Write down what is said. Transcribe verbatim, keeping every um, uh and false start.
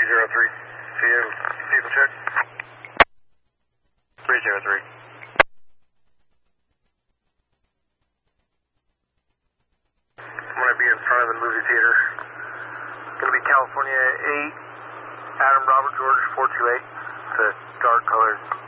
three zero three. See you. Vehicle check. three zero three. I'm going to be in front of the movie theater. Going to be California eight, Adam Robert George four two eight. It's a dark colored